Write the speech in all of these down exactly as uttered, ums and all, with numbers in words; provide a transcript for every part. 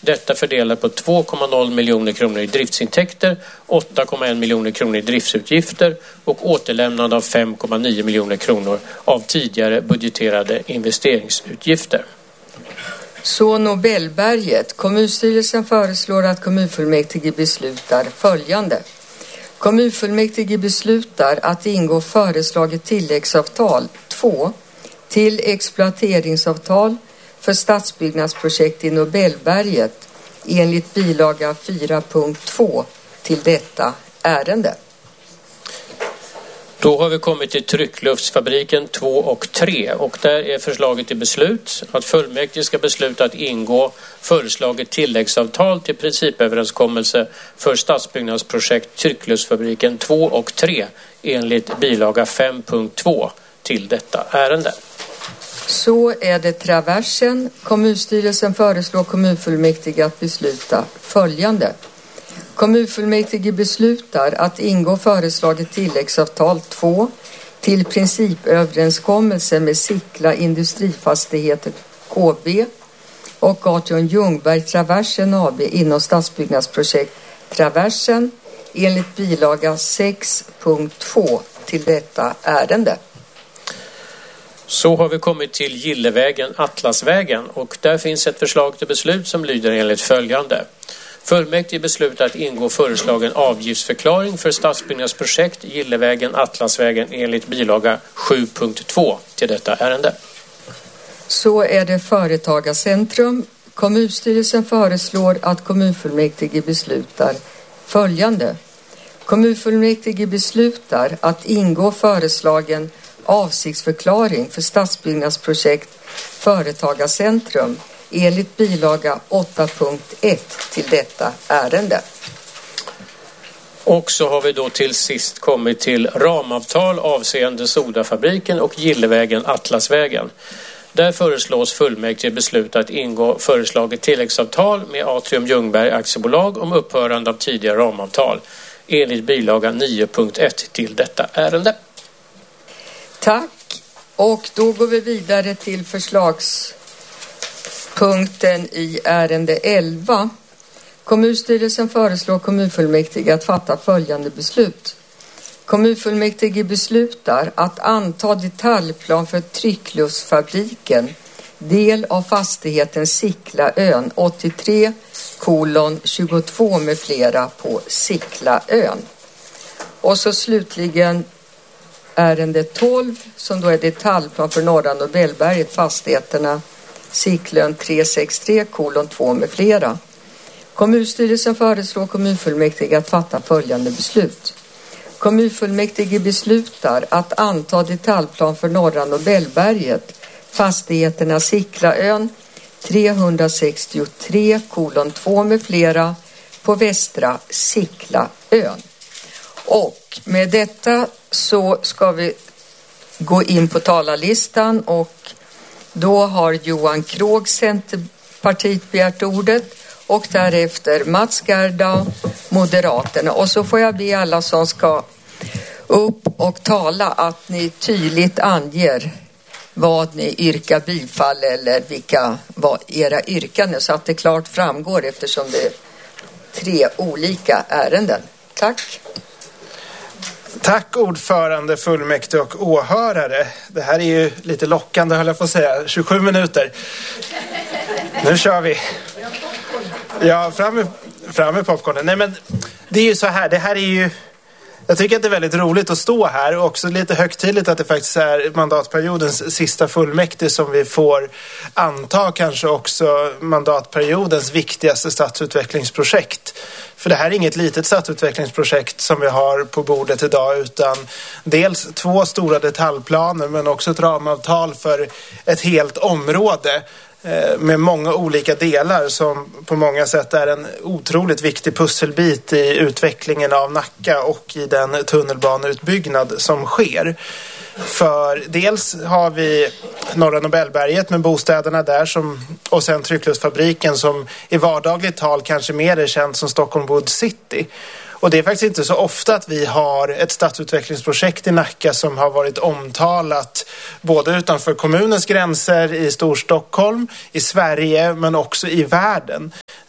Detta fördelat på två komma noll miljoner kronor i driftsintäkter, åtta komma en miljoner kronor i driftsutgifter och återlämnande av fem komma nio miljoner kronor av tidigare budgeterade investeringsutgifter. Så Nobelberget. Kommunstyrelsen föreslår att kommunfullmäktige beslutar följande. Kommunfullmäktige beslutar att ingå föreslaget tilläggsavtal två till exploateringsavtal för stadsbyggnadsprojekt i Nobelberget enligt bilaga fyra punkt två till detta ärende. Då har vi kommit till tryckluftsfabriken två och tre och där är förslaget till beslut att fullmäktige ska besluta att ingå föreslaget tilläggsavtal till principöverenskommelse för stadsbyggnadsprojekt tryckluftsfabriken två och tre enligt bilaga fem punkt två till detta ärende. Så är det Traversen. Kommunstyrelsen föreslår kommunfullmäktige att besluta följande. Kommunfullmäktige beslutar att ingå föreslaget tilläggsavtal två till principöverenskommelse med Sickla Industrifastigheter K B och Arthur Ljungberg Traversen A B inom stadsbyggnadsprojekt Traversen enligt bilaga sex punkt två till detta ärende. Så har vi kommit till Gillevägen, Atlasvägen och där finns ett förslag till beslut som lyder enligt följande. Fullmäktige beslutar att ingå föreslagen avgiftsförklaring för stadsbyggnadsprojekt Gillevägen, Atlasvägen enligt bilaga sju punkt två till detta ärende. Så är det Företagarcentrum. Kommunstyrelsen föreslår att kommunfullmäktige beslutar följande. Kommunfullmäktige beslutar att ingå föreslagen avsiktsförklaring för stadsbyggnadsprojekt Företagarcentrum enligt bilaga åtta punkt ett till detta ärende. Och så har vi då till sist kommit till ramavtal avseende Sodafabriken och Gillevägen, Atlasvägen. Där föreslås fullmäktige besluta att ingå föreslaget tilläggsavtal med Atrium Ljungberg aktiebolag om upphörande av tidigare ramavtal enligt bilaga nio punkt ett till detta ärende. Tack. Och då går vi vidare till förslagspunkten i ärende elva. Kommunstyrelsen föreslår kommunfullmäktige att fatta följande beslut. Kommunfullmäktige beslutar att anta detaljplan för tryckluftsfabriken, del av fastigheten Sicklaön åttiotre kolon tjugotvå med flera på Sicklaön. Och så slutligen ärende tolv som då är detaljplan för norra Nobelberget, fastigheterna Sicklaön tre sextiotre kolon två med flera. Kommunstyrelsen föreslår kommunfullmäktige att fatta följande beslut. Kommunfullmäktige beslutar att anta detaljplan för norra Nobelberget, fastigheterna Sicklaön trehundrasextiotre kolon två med flera på västra Sicklaön. Och med detta så ska vi gå in på talarlistan och då har Johan Krog, Centerpartiet, begärt ordet och därefter Mats Gerdau, Moderaterna. Och så får jag be alla som ska upp och tala att ni tydligt anger vad ni yrkar bifall eller vilka var era yrkanden så att det klart framgår eftersom det är tre olika ärenden. Tack. Tack ordförande, fullmäktige och åhörare. Det här är ju lite lockande höll jag på att säga. tjugosju minuter. Nu kör vi. Ja, fram med, fram med popcornen. Nej men det är ju så här, det här är ju... Jag tycker att det är väldigt roligt att stå här och också lite högtidligt att det faktiskt är mandatperiodens sista fullmäktige som vi får anta kanske också mandatperiodens viktigaste stadsutvecklingsprojekt. För det här är inget litet stadsutvecklingsprojekt som vi har på bordet idag utan dels två stora detaljplaner men också ett ramavtal för ett helt område med många olika delar som på många sätt är en otroligt viktig pusselbit i utvecklingen av Nacka och i den tunnelbaneutbyggnad som sker. För dels har vi norra Nobelberget med bostäderna där som, och sen tryckluftsfabriken som i vardagligt tal kanske mer är känt som Stockholm Wood City. Och det är faktiskt inte så ofta att vi har ett stadsutvecklingsprojekt i Nacka som har varit omtalat både utanför kommunens gränser i Storstockholm, i Sverige men också i världen.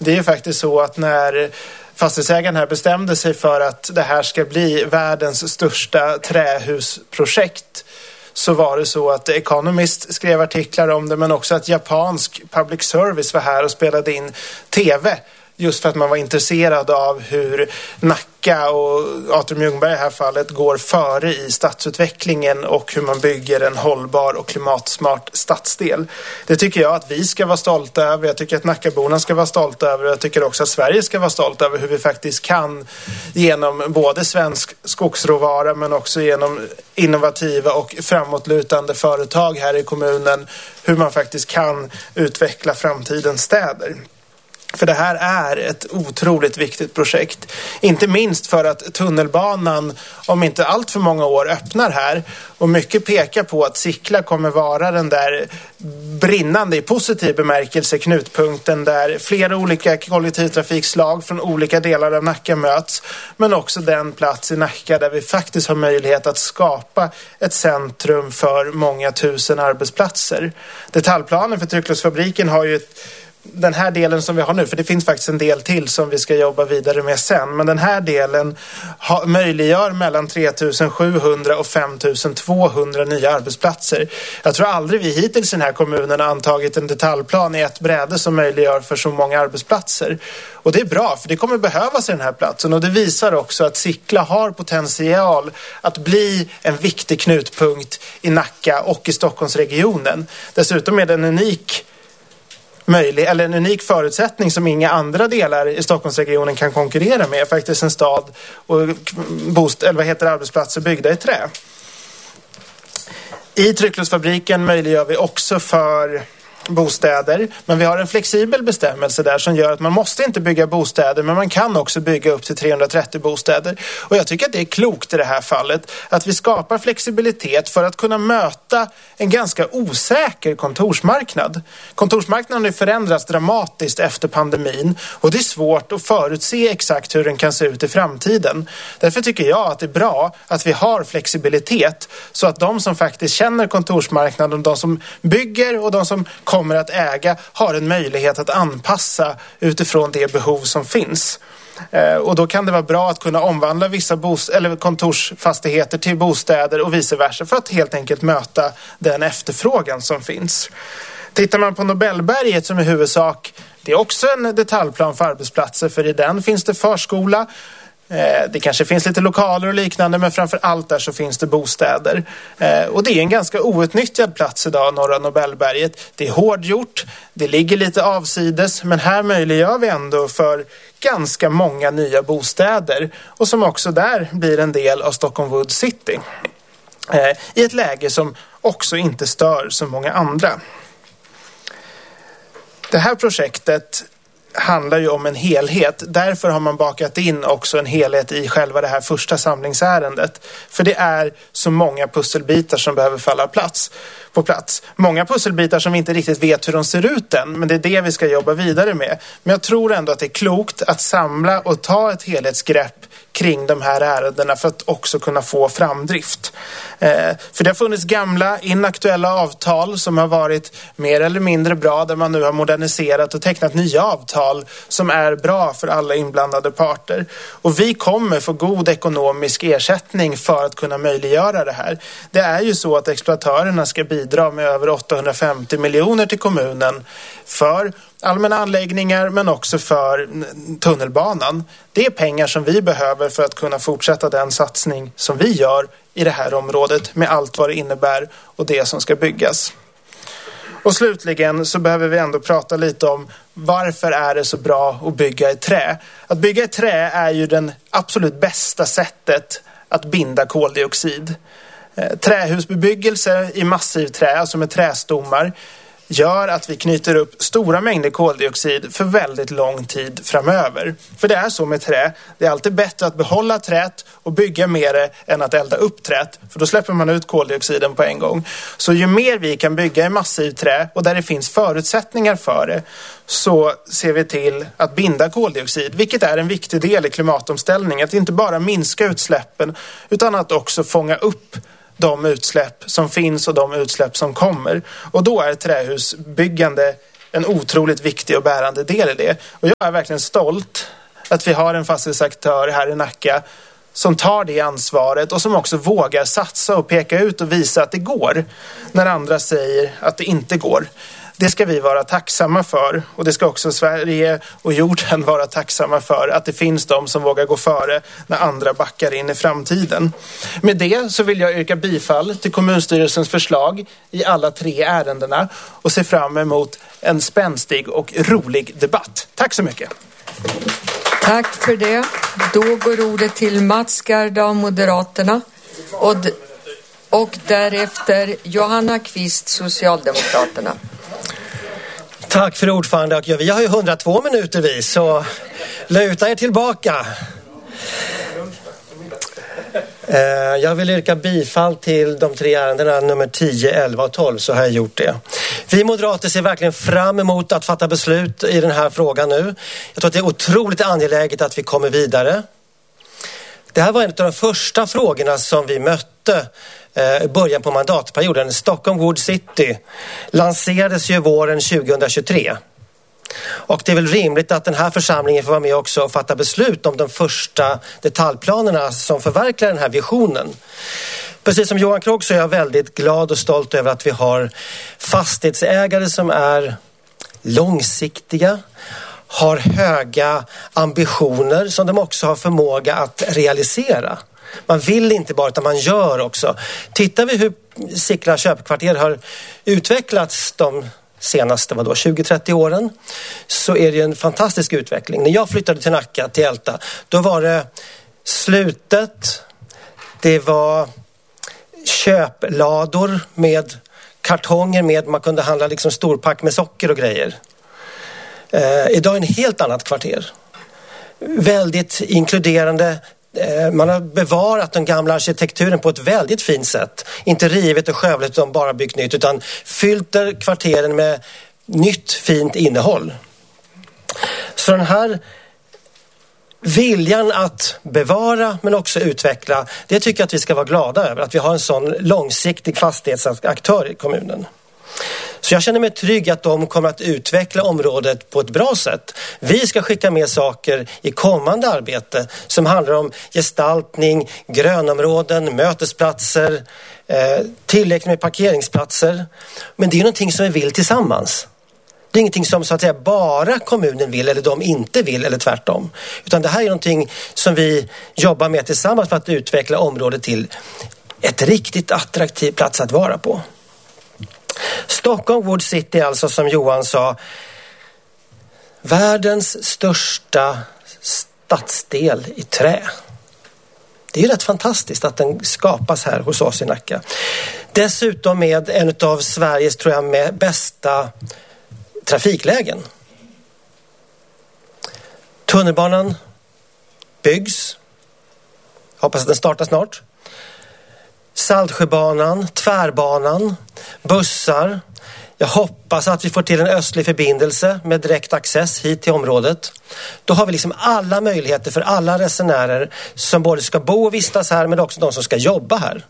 Det är ju faktiskt så att när fastighetsägaren här bestämde sig för att det här ska bli världens största trähusprojekt, så var det så att The Economist skrev artiklar om det, men också att japansk public service var här och spelade in tv. Just för att man var intresserad av hur Nacka och Atrium Ljungberg i det här fallet går före i stadsutvecklingen och hur man bygger en hållbar och klimatsmart stadsdel. Det tycker jag att vi ska vara stolta över. Jag tycker att Nackaborna ska vara stolta över. Jag tycker också att Sverige ska vara stolta över hur vi faktiskt kan genom både svensk skogsråvara men också genom innovativa och framåtlutande företag här i kommunen, hur man faktiskt kan utveckla framtidens städer. För det här är ett otroligt viktigt projekt. Inte minst för att tunnelbanan om inte allt för många år öppnar här. Och mycket pekar på att Sickla kommer vara den där brinnande i positiv bemärkelse knutpunkten där flera olika kollektivtrafikslag från olika delar av Nacka möts. Men också den plats i Nacka där vi faktiskt har möjlighet att skapa ett centrum för många tusen arbetsplatser. Detaljplanen för Tryckluftsfabriken har ju ett den här delen som vi har nu, för det finns faktiskt en del till som vi ska jobba vidare med sen, men den här delen ha, möjliggör mellan tre tusen sjuhundra och fem tusen tvåhundra nya arbetsplatser. Jag tror aldrig vi hittills i den här kommunen har antagit en detaljplan i ett bräde som möjliggör för så många arbetsplatser. Och det är bra, för det kommer behövas i den här platsen, och det visar också att Sickla har potential att bli en viktig knutpunkt i Nacka och i Stockholmsregionen. Dessutom är det en unik möjlig, eller en unik förutsättning som inga andra delar i Stockholmsregionen kan konkurrera med. Faktiskt en stad och bost, eller vad heter arbetsplatser byggda i trä. I Tryckluftsfabriken möjliggör vi också för bostäder, men vi har en flexibel bestämmelse där som gör att man måste inte bygga bostäder, men man kan också bygga upp till trehundratrettio bostäder. Och jag tycker att det är klokt i det här fallet att vi skapar flexibilitet för att kunna möta en ganska osäker kontorsmarknad. Kontorsmarknaden har förändrats dramatiskt efter pandemin, och det är svårt att förutse exakt hur den kan se ut i framtiden. Därför tycker jag att det är bra att vi har flexibilitet så att de som faktiskt känner kontorsmarknaden, de som bygger och de som kommer att äga, har en möjlighet att anpassa utifrån det behov som finns. Eh, och då kan det vara bra att kunna omvandla vissa bos- eller kontorsfastigheter till bostäder och vice versa för att helt enkelt möta den efterfrågan som finns. Tittar man på Nobelberget som i huvudsak, det är också en detaljplan för arbetsplatser, för i den finns det förskola. Det kanske finns lite lokaler och liknande, men framför allt där så finns det bostäder. Och det är en ganska outnyttjad plats idag, Norra Nobelberget. Det är hårdgjort, det ligger lite avsides, men här möjliggör vi ändå för ganska många nya bostäder. Och som också där blir en del av Stockholm Wood City. I ett läge som också inte stör så många andra. Det här projektet handlar ju om en helhet. Därför har man bakat in också en helhet i själva det här första samlingsärendet. För det är så många pusselbitar som behöver falla plats, på plats. Många pusselbitar som vi inte riktigt vet hur de ser ut än, men det är det vi ska jobba vidare med. Men jag tror ändå att det är klokt att samla och ta ett helhetsgrepp kring de här ärendena för att också kunna få framdrift. Eh, för det har funnits gamla inaktuella avtal som har varit mer eller mindre bra, där man nu har moderniserat och tecknat nya avtal som är bra för alla inblandade parter. Och vi kommer få god ekonomisk ersättning för att kunna möjliggöra det här. Det är ju så att exploatörerna ska bidra med över åttahundrafemtio miljoner till kommunen för allmänna anläggningar, men också för tunnelbanan. Det är pengar som vi behöver för att kunna fortsätta den satsning som vi gör i det här området med allt vad det innebär och det som ska byggas. Och slutligen så behöver vi ändå prata lite om varför är det så bra att bygga i trä. Att bygga i trä är ju den absolut bästa sättet att binda koldioxid. Trähusbebyggelse i massiv trä, alltså med trästommar, gör att vi knyter upp stora mängder koldioxid för väldigt lång tid framöver. För det är så med trä. Det är alltid bättre att behålla träet och bygga med det än att elda upp träet. För då släpper man ut koldioxiden på en gång. Så ju mer vi kan bygga i massiv trä och där det finns förutsättningar för det, så ser vi till att binda koldioxid. Vilket är en viktig del i klimatomställningen. Att inte bara minska utsläppen utan att också fånga upp de utsläpp som finns och de utsläpp som kommer. Och då är trähusbyggande en otroligt viktig och bärande del i det. Och jag är verkligen stolt att vi har en fastighetsaktör här i Nacka som tar det ansvaret och som också vågar satsa och peka ut och visa att det går när andra säger att det inte går. Det ska vi vara tacksamma för, och det ska också Sverige och jorden vara tacksamma för, att det finns de som vågar gå före när andra backar in i framtiden. Med det så vill jag yrka bifall till kommunstyrelsens förslag i alla tre ärendena och se fram emot en spänstig och rolig debatt. Tack så mycket! Tack för det. Då går ordet till Mats Garda av Moderaterna och, d- och därefter Johanna Kvist, Socialdemokraterna. Tack för ordförande. Ja, vi har ju hundratvå minuter vi, så luta er tillbaka. Eh, jag vill yrka bifall till de tre ärendena nummer tio, elva och tolv, så har jag gjort det. Vi moderater ser verkligen fram emot att fatta beslut i den här frågan nu. Jag tror att det är otroligt angeläget att vi kommer vidare. Det här var en av de första frågorna som vi mötte i början på mandatperioden. Stockholm Wood City lanserades ju våren tjugohundratjugotre. Och det är väl rimligt att den här församlingen får vara med också och fatta beslut om de första detaljplanerna som förverkligar den här visionen. Precis som Johan Krogh så är jag väldigt glad och stolt över att vi har fastighetsägare som är långsiktiga, har höga ambitioner som de också har förmåga att realisera. Man vill inte bara utan man gör också. Tittar vi hur Sickla köpkvarter har utvecklats de senaste vadå, tjugo till trettio åren, så är det en fantastisk utveckling. När jag flyttade till Nacka, till Älta, då var det slutet, det var köplador med kartonger med, man kunde handla liksom storpack med socker och grejer. Eh, idag är det en helt annat kvarter. Väldigt inkluderande. Eh, man har bevarat den gamla arkitekturen på ett väldigt fint sätt. Inte rivet och skövlat utan bara byggt nytt, utan fyllt kvarteren med nytt fint innehåll. Så den här viljan att bevara men också utveckla, det tycker jag att vi ska vara glada över. Att vi har en sån långsiktig fastighetsaktör i kommunen. Så jag känner mig trygg att de kommer att utveckla området på ett bra sätt. Vi ska skicka med saker i kommande arbete som handlar om gestaltning, grönområden, mötesplatser, eh, tillräckligt med parkeringsplatser. Men det är någonting som vi vill tillsammans. Det är ingenting som så att säga bara kommunen vill eller de inte vill eller tvärtom. Utan det här är någonting som vi jobbar med tillsammans för att utveckla området till ett riktigt attraktiv plats att vara på. Stockholm Wood City är alltså, som Johan sa, världens största stadsdel i trä. Det är ju rätt fantastiskt att den skapas här hos oss i Nacka. Dessutom med en av Sveriges, tror jag, med bästa trafiklägen. Tunnelbanan byggs. Hoppas att den startar snart. Saltsjöbanan, tvärbanan, bussar. Jag hoppas att vi får till en östlig förbindelse med direkt access hit till området. Då har vi liksom alla möjligheter för alla resenärer som både ska bo och vistas här men också de som ska jobba här.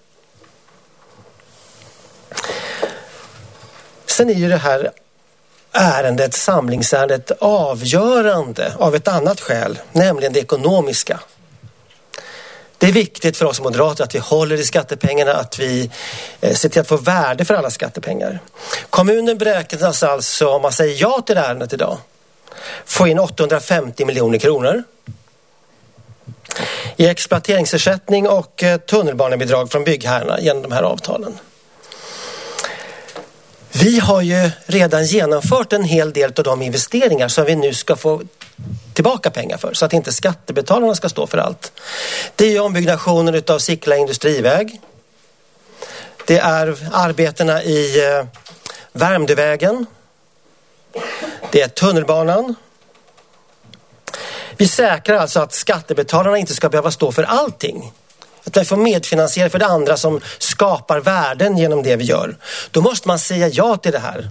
Sen är ju det här ärendet, samlingsärendet, avgörande av ett annat skäl, nämligen det ekonomiska. Det är viktigt för oss moderater att vi håller i skattepengarna, att vi eh, ser till att få värde för alla skattepengar. Kommunen beräknas alltså, om man säger ja till ärendet idag, få in åttahundrafemtio miljoner kronor i exploateringsersättning och eh, tunnelbanebidrag från byggherrarna genom de här avtalen. Vi har ju redan genomfört en hel del av de investeringar som vi nu ska få tillbaka pengar för, så att inte skattebetalarna ska stå för allt. Det är ju ombyggnationen av Sickla industriväg. Det är arbetena i eh, Värmdövägen. Det är tunnelbanan. Vi säkrar alltså att skattebetalarna inte ska behöva stå för allting. Att vi får medfinansiera för det andra som skapar värden genom det vi gör. Då måste man säga ja till det här.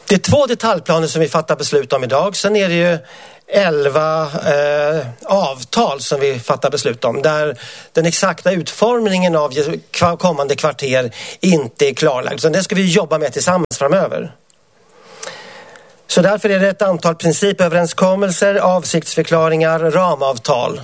Det är två detaljplaner som vi fattar beslut om idag. Sen är det ju elva eh, avtal som vi fattar beslut om. Där den exakta utformningen av kommande kvarter inte är klarlagd. Så det ska vi jobba med tillsammans framöver. Så därför är det ett antal principöverenskommelser, avsiktsförklaringar, ramavtal.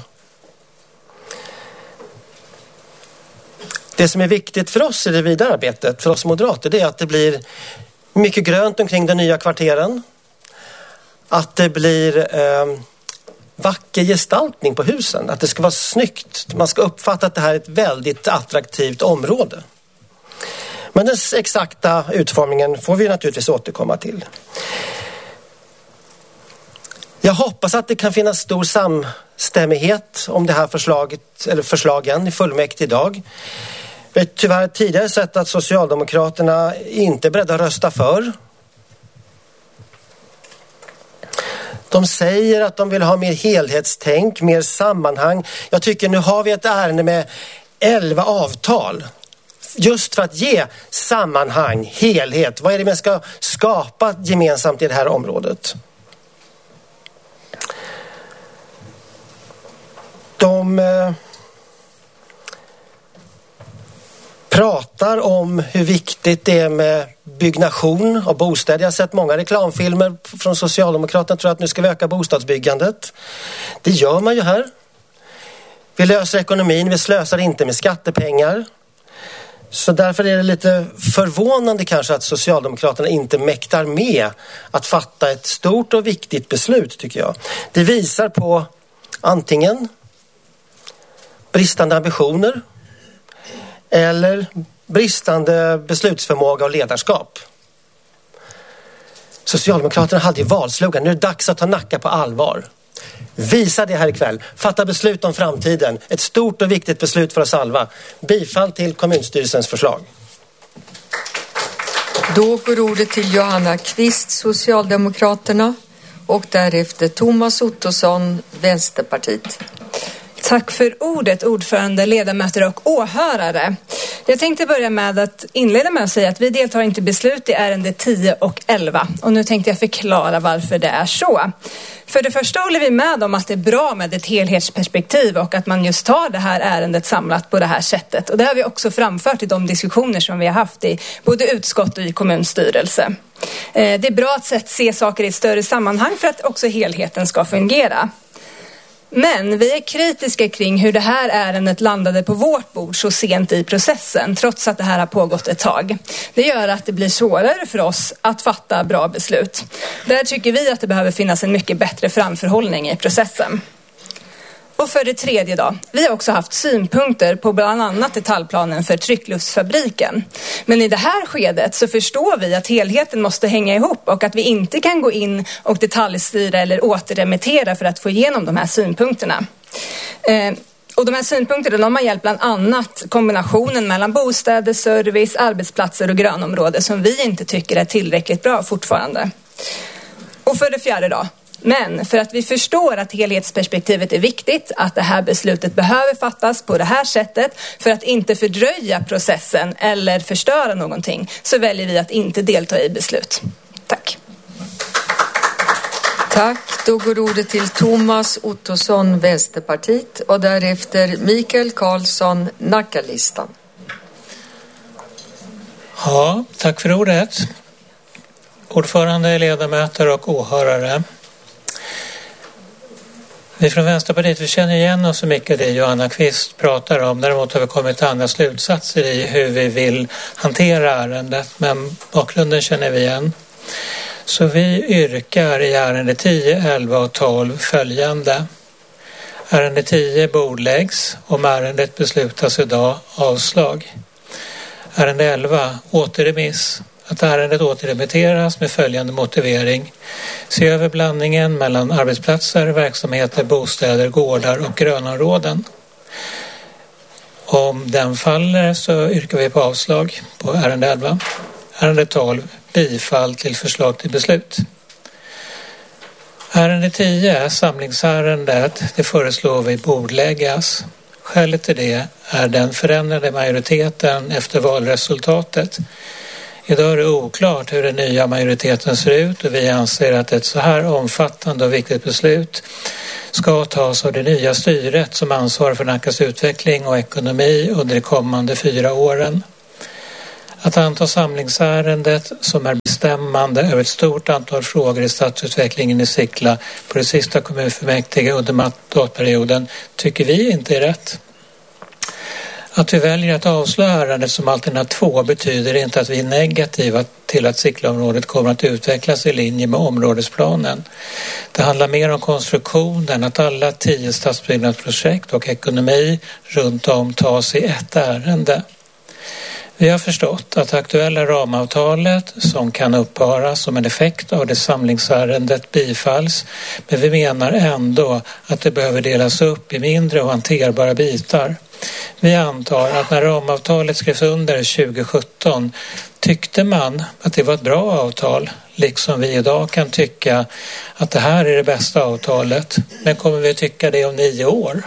Det som är viktigt för oss i det vidare arbetet, för oss moderater, det är att det blir mycket grönt omkring den nya kvarteren. Att det blir eh, vacker gestaltning på husen. Att det ska vara snyggt. Man ska uppfatta att det här är ett väldigt attraktivt område. Men den exakta utformningen får vi naturligtvis återkomma till. Jag hoppas att det kan finnas stor samstämmighet om det här förslaget, eller förslagen i fullmäktige idag. Vi har tyvärr tidigare sett att Socialdemokraterna inte är beredda att rösta för. De säger att de vill ha mer helhetstänk, mer sammanhang. Jag tycker nu har vi ett ärende med elva avtal. Just för att ge sammanhang, helhet. Vad är det man ska skapa gemensamt i det här området? De eh, pratar om hur viktigt det är med byggnation av bostäder. Jag har sett många reklamfilmer från Socialdemokraterna, tror att nu ska vi öka bostadsbyggandet. Det gör man ju här. Vi löser ekonomin, vi slösar inte med skattepengar. Så därför är det lite förvånande kanske att Socialdemokraterna inte mäktar med att fatta ett stort och viktigt beslut, tycker jag. Det visar på antingen bristande ambitioner eller bristande beslutsförmåga och ledarskap. Socialdemokraterna hade ju valslogan. Nu är det dags att ta Nacka på allvar. Visa det här ikväll. Fatta beslut om framtiden. Ett stort och viktigt beslut för oss alla. Bifall till kommunstyrelsens förslag. Då går ordet till Johanna Kvist, Socialdemokraterna, och därefter Thomas Ottosson, Vänsterpartiet. Tack för ordet, ordförande, ledamöter och åhörare. Jag tänkte börja med att inleda med att säga att vi deltar inte i beslut i ärende tio och elva. Och nu tänkte jag förklara varför det är så. För det första håller vi med om att det är bra med ett helhetsperspektiv och att man just tar det här ärendet samlat på det här sättet. Och det har vi också framfört i de diskussioner som vi har haft i både utskott och i kommunstyrelse. Det är bra att se saker i ett större sammanhang för att också helheten ska fungera. Men vi är kritiska kring hur det här ärendet landade på vårt bord så sent i processen, trots att det här har pågått ett tag. Det gör att det blir svårare för oss att fatta bra beslut. Där tycker vi att det behöver finnas en mycket bättre framförhållning i processen. Och för det tredje då, vi har också haft synpunkter på bland annat detaljplanen för tryckluftsfabriken. Men i det här skedet så förstår vi att helheten måste hänga ihop och att vi inte kan gå in och detaljstyra eller återremittera för att få igenom de här synpunkterna. Eh, och de här synpunkterna de har hjälpt bland annat kombinationen mellan bostäder, service, arbetsplatser och grönområden som vi inte tycker är tillräckligt bra fortfarande. Och för det fjärde då. Men för att vi förstår att helhetsperspektivet är viktigt, att det här beslutet behöver fattas på det här sättet för att inte fördröja processen eller förstöra någonting, så väljer vi att inte delta i beslut. Tack. Tack. Då går ordet till Thomas Ottosson, Vänsterpartiet, och därefter Mikael Karlsson, Nackalistan. Ja, tack för ordet. Ordförande, ledamöter och åhörare. Vi från Vänsterpartiet, vi känner igen oss så mycket det Johanna Kvist pratar om. Däremot har vi kommit till andra slutsatser i hur vi vill hantera ärendet. Men bakgrunden känner vi igen. Så vi yrkar i ärende tio, elva och tolv följande. Ärende tio bordläggs. Om ärendet beslutas idag, avslag. Ärende elva, återremiss. Att ärendet återremitteras med följande motivering. Se över blandningen mellan arbetsplatser, verksamheter, bostäder, gårdar och grönområden. Om den faller så yrkar vi på avslag på ärende elva. Ärende tolv, bifall till förslag till beslut. Ärende tio, samlingsärendet, det föreslår vi bordläggas. Skälet till det är den förändrade majoriteten efter valresultatet. Idag är det oklart hur den nya majoriteten ser ut och vi anser att ett så här omfattande och viktigt beslut ska tas av det nya styret som ansvarar för Nackas utveckling och ekonomi under de kommande fyra åren. Att anta samlingsärendet som är bestämmande över ett stort antal frågor i stadsutvecklingen i Sickla på det sista kommunfullmäktige under mandatperioden tycker vi inte är rätt. Att vi väljer att avslå ärendet som alternativ två betyder inte att vi är negativa till att Sickla-området kommer att utvecklas i linje med områdesplanen. Det handlar mer om konstruktionen, att alla tio stadsbyggnadsprojekt och ekonomi runt om tas i ett ärende. Vi har förstått att det aktuella ramavtalet som kan upphöra som en effekt av det samlingsärendet bifalls, men vi menar ändå att det behöver delas upp i mindre och hanterbara bitar. Vi antar att när ramavtalet skrevs under tjugo sjutton tyckte man att det var ett bra avtal, liksom vi idag kan tycka att det här är det bästa avtalet, men kommer vi att tycka det om nio år?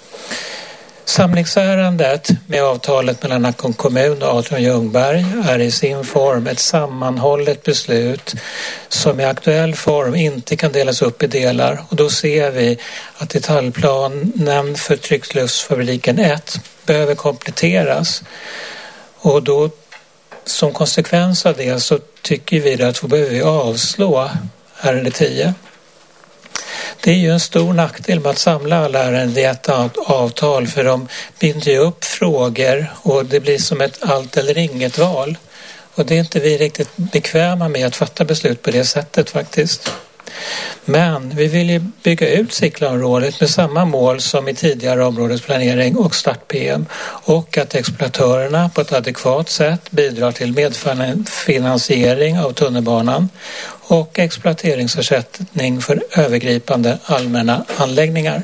Samlingsärendet med avtalet mellan Nacka kommun och Atrium Ljungberg är i sin form ett sammanhållet beslut som i aktuell form inte kan delas upp i delar, och då ser vi att detaljplanen för tryckluftsfabriken ett behöver kompletteras, och då som konsekvens av det så tycker vi att vi behöver avslå ärende tio. Det är ju en stor nackdel med att samla alla ärenden i ett avtal, för de binder ju upp frågor och det blir som ett allt eller inget val. Och det är inte vi riktigt bekväma med att fatta beslut på det sättet faktiskt. Men vi vill ju bygga ut Sickla-området med samma mål som i tidigare områdesplanering och start-P M, och att exploatörerna på ett adekvat sätt bidrar till medfinansiering av tunnelbanan och exploateringsersättning för övergripande allmänna anläggningar.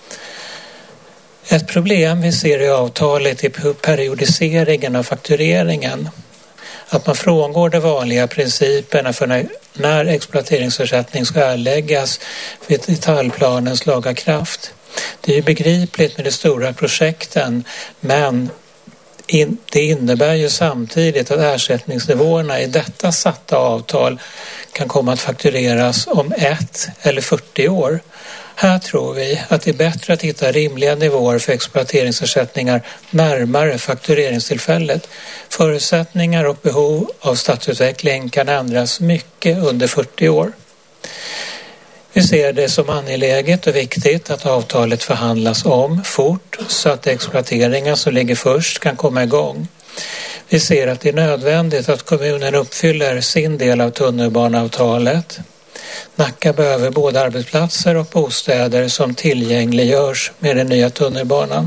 Ett problem vi ser i avtalet är periodiseringen av faktureringen. Att man frångår de vanliga principerna för när, när exploateringsersättning ska erläggas vid detaljplanens laga kraft. Det är ju begripligt med de stora projekten, men in, det innebär ju samtidigt att ersättningsnivåerna i detta satta avtal kan komma att faktureras om ett eller fyrtio år. Här tror vi att det är bättre att hitta rimliga nivåer för exploateringsersättningar närmare faktureringstillfället. Förutsättningar och behov av stadsutveckling kan ändras mycket under fyrtio år. Vi ser det som angeläget och viktigt att avtalet förhandlas om fort så att exploateringar som ligger först kan komma igång. Vi ser att det är nödvändigt att kommunen uppfyller sin del av tunnelbaneavtalet. Nacka behöver både arbetsplatser och bostäder som tillgängliggörs med den nya tunnelbanan.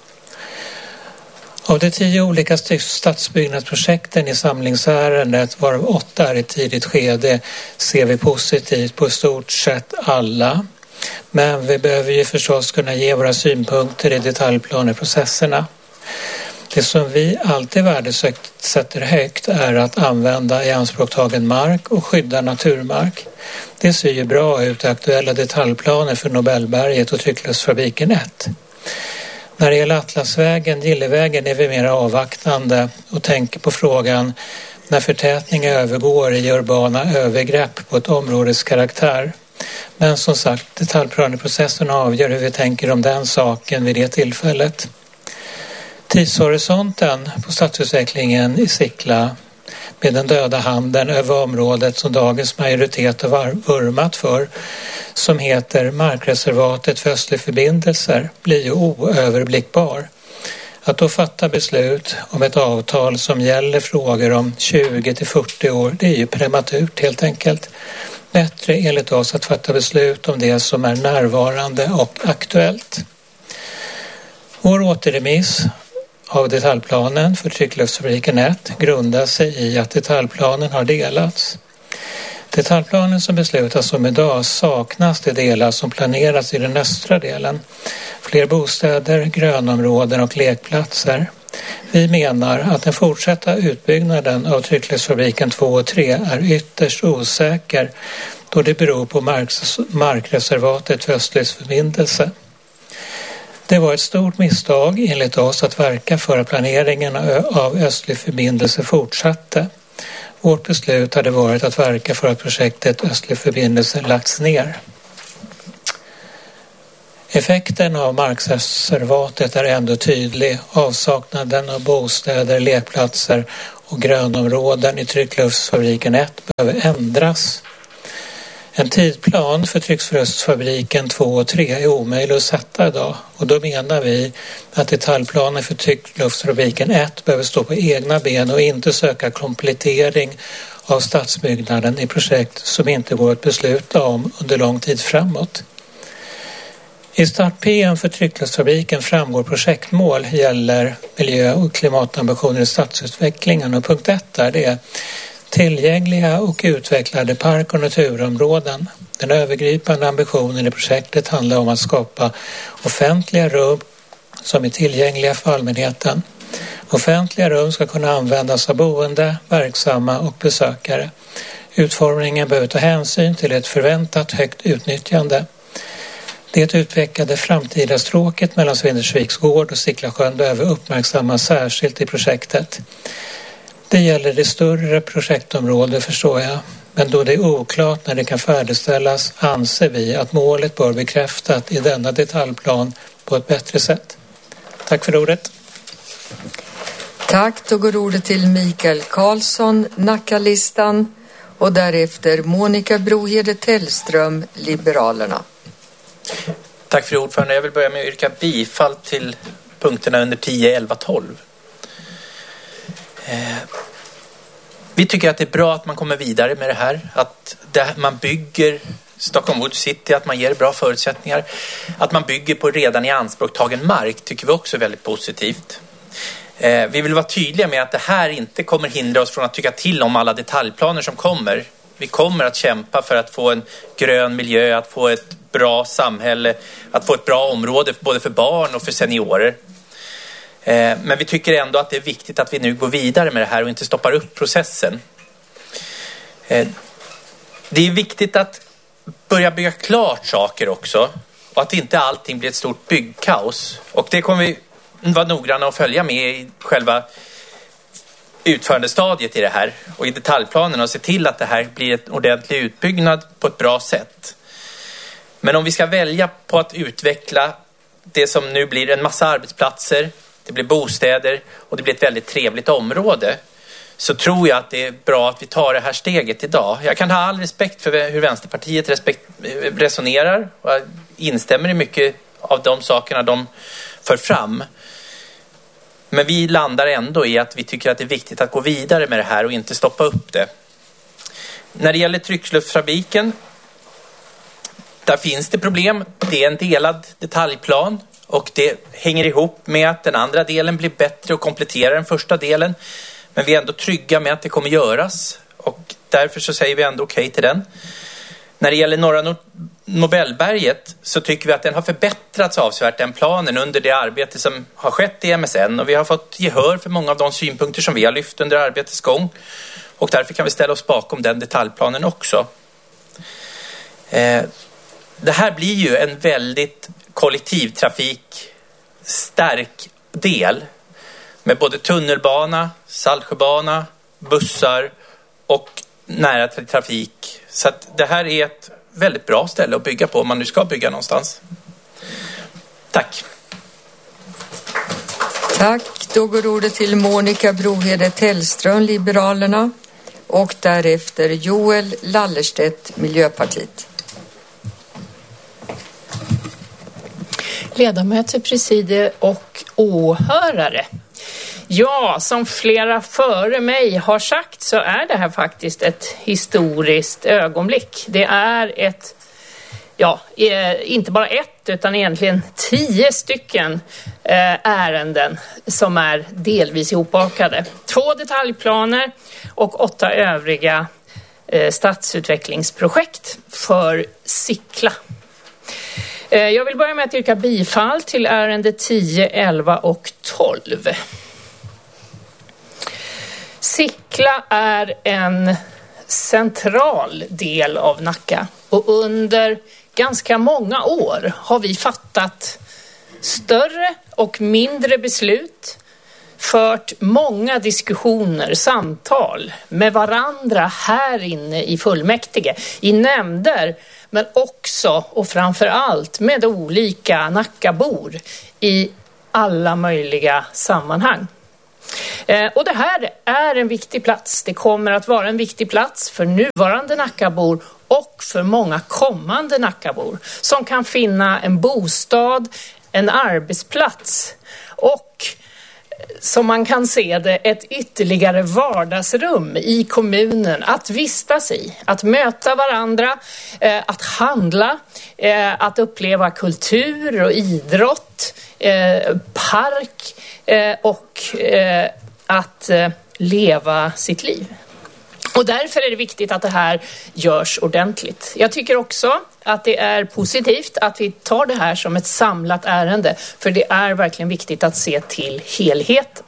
Av de tio olika stadsbyggnadsprojekten i samlingsärendet, varav åtta är i tidigt skede, ser vi positivt på stort sett alla. Men vi behöver ju förstås kunna ge våra synpunkter i detaljplaneprocesserna. Det som vi alltid värdesätter högt är att använda i anspråktagen mark och skydda naturmark. Det ser ju bra ut i aktuella detaljplaner för Nobelberget och Tryckluftsfabriken ett. När det gäller Atlasvägen, Gillevägen, är vi mer avvaktande och tänker på frågan när förtätning övergår i urbana övergrepp på ett områdes karaktär. Men som sagt, detaljplaneprocessen avgör hur vi tänker om den saken vid det tillfället. Tidshorisonten på stadsutvecklingen i Sickla med den döda handen över området som dagens majoritet har vurmat för, som heter markreservatet för östlig förbindelser, blir ju oöverblickbar. Att då fatta beslut om ett avtal som gäller frågor om tjugo till fyrtio år, det är ju prematurt helt enkelt. Bättre enligt oss att fatta beslut om det som är närvarande och aktuellt. Vår återremiss av detaljplanen för Tryckluftsfabriken ett grundar sig i att detaljplanen har delats. Detaljplanen som beslutas om idag saknas de delar som planeras i den östra delen. Fler bostäder, grönområden och lekplatser. Vi menar att den fortsatta utbyggnaden av Tryckluftsfabriken två och tre är ytterst osäker då det beror på mark- markreservatet för östlig förbindelse. Det var ett stort misstag enligt oss att verka för att planeringen av östlig förbindelse fortsatte. Vårt beslut hade varit att verka för att projektet Östlig förbindelse lagts ner. Effekten av markreservatet är ändå tydlig. Avsaknaden av bostäder, lekplatser och grönområden i Tryckluftsfabriken ett behöver ändras. En tidplan för Tryckluftsfabriken två och tre är omöjlig att sätta idag, och då menar vi att detaljplanen för Tryckluftsfabriken ett behöver stå på egna ben och inte söka komplettering av stadsbyggnaden i projekt som inte går att besluta om under lång tid framåt. I start-P M för Tryckluftsfabriken framgår projektmål gäller miljö- och klimatambitioner i stadsutvecklingen, och punkt ett där det är tillgängliga och utvecklade park- och naturområden. Den övergripande ambitionen i projektet handlar om att skapa offentliga rum som är tillgängliga för allmänheten. Offentliga rum ska kunna användas av boende, verksamma och besökare. Utformningen behöver ta hänsyn till ett förväntat högt utnyttjande. Det utvecklade framtida stråket mellan Svindersviks gård och Sicklasjön behöver uppmärksammas särskilt i projektet. Det gäller det större projektområdet, förstår jag, men då det är oklart när det kan färdigställas anser vi att målet bör bekräftas i denna detaljplan på ett bättre sätt. Tack för ordet. Tack, då går ordet till Mikael Karlsson, Nackalistan, och därefter Monica Brohede Tellström, Liberalerna. Tack för ordförande. Jag vill börja med att yrka bifall till punkterna under tio, elva, tolv. Eh, vi tycker att det är bra att man kommer vidare med det här. Att det, man bygger Stockholm Wood City, att man ger bra förutsättningar. Att man bygger på redan i anspråktagen mark tycker vi också är väldigt positivt. Eh, vi vill vara tydliga med att det här inte kommer hindra oss från att tycka till om alla detaljplaner som kommer. Vi kommer att kämpa för att få en grön miljö, att få ett bra samhälle, att få ett bra område både för barn och för seniorer. Eh, men vi tycker ändå att det är viktigt att vi nu går vidare med det här och inte stoppar upp processen. Eh, det är viktigt att börja bygga klart saker också, och att inte allting blir ett stort byggkaos. Och det kommer vi vara noggranna att följa med i själva utförandestadiet i det här och i detaljplanen, och se till att det här blir ett ordentlig utbyggnad på ett bra sätt. Men om vi ska välja på att utveckla det som nu blir en massa arbetsplatser, det blir bostäder och det blir ett väldigt trevligt område, så tror jag att det är bra att vi tar det här steget idag. Jag kan ha all respekt för hur Vänsterpartiet respekt, resonerar, och jag instämmer i mycket av de sakerna de för fram. Men vi landar ändå i att vi tycker att det är viktigt att gå vidare med det här och inte stoppa upp det. När det gäller Tryckluftsfabriken, där finns det problem. Det är en delad detaljplan och det hänger ihop med att den andra delen blir bättre och kompletterar den första delen. Men vi är ändå trygga med att det kommer göras, och därför så säger vi ändå okej till den. När det gäller Norra Nobelberget så tycker vi att den har förbättrats avsevärt, den planen, under det arbete som har skett i M S N, och vi har fått gehör för många av de synpunkter som vi har lyft under arbetets gång, och därför kan vi ställa oss bakom den detaljplanen också. Eh, det här blir ju en väldigt kollektivtrafik-stark del med både tunnelbana, Saltsjöbana, bussar och nära trafik. Så att det här är ett väldigt bra ställe att bygga på om man nu ska bygga någonstans. Tack. Tack. Då går ordet till Monica Brohede Tellström, Liberalerna, och därefter Joel Lallerstedt, Miljöpartiet. Ledamöter, presidier och åhörare. Ja, som flera före mig har sagt så är det här faktiskt ett historiskt ögonblick. Det är ett, ja, inte bara ett utan egentligen tio stycken ärenden som är delvis ihopbakade. Två detaljplaner och åtta övriga stadsutvecklingsprojekt för Sickla. Jag vill börja med att yrka bifall till ärende tio, elva och tolv. Sickla är en central del av Nacka, och under ganska många år har vi fattat större och mindre beslut fört många diskussioner, samtal med varandra här inne i fullmäktige, i nämnder, men också och framför allt med olika Nackabor i alla möjliga sammanhang. Eh, och det här är en viktig plats. Det kommer att vara en viktig plats för nuvarande Nackabor och för många kommande Nackabor som kan finna en bostad, en arbetsplats och, som man kan se det, ett ytterligare vardagsrum i kommunen att vistas i, att möta varandra, eh, att handla, eh, att uppleva kultur och idrott, eh, park eh, och eh, att eh, leva sitt liv. Och därför är det viktigt att det här görs ordentligt. Jag tycker också att det är positivt att vi tar det här som ett samlat ärende, för det är verkligen viktigt att se till helheten.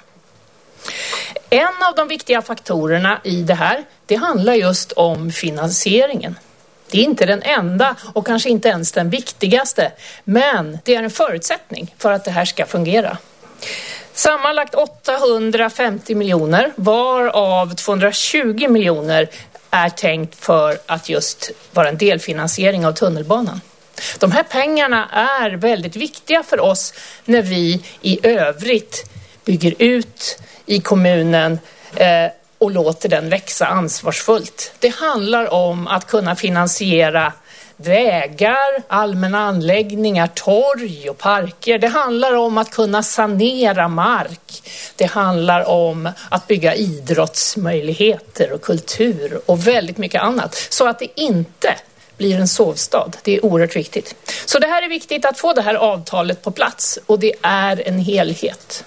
En av de viktiga faktorerna i det här, det handlar just om finansieringen. Det är inte den enda och kanske inte ens den viktigaste, men det är en förutsättning för att det här ska fungera. Sammanlagt åttahundrafemtio miljoner, varav tvåhundratjugo miljoner är tänkt för att just vara en delfinansiering av tunnelbanan. De här pengarna är väldigt viktiga för oss när vi i övrigt bygger ut i kommunen eh, och låter den växa ansvarsfullt. Det handlar om att kunna finansiera vägar, allmänna anläggningar, torg och parker. Det handlar om att kunna sanera mark. Det handlar om att bygga idrottsmöjligheter och kultur och väldigt mycket annat. Så att det inte blir en sovstad. Det är oerhört viktigt. Så det här är viktigt att få det här avtalet på plats, och det är en helhet.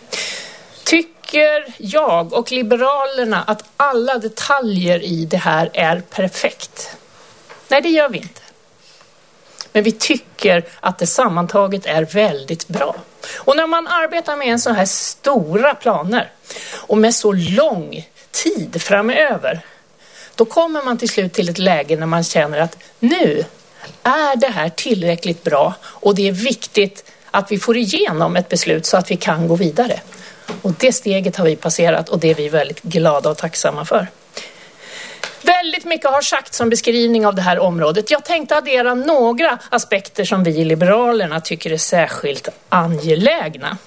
Tycker jag och Liberalerna att alla detaljer i det här är perfekt? Nej, det gör vi inte. Men vi tycker att det sammantaget är väldigt bra. Och när man arbetar med en så här stora planer och med så lång tid framöver, då kommer man till slut till ett läge när man känner att nu är det här tillräckligt bra och det är viktigt att vi får igenom ett beslut så att vi kan gå vidare. Och det steget har vi passerat, och det är vi väldigt glada och tacksamma för. Väldigt mycket har sagts som beskrivning av det här området. Jag tänkte addera några aspekter som vi i Liberalerna tycker är särskilt angelägna.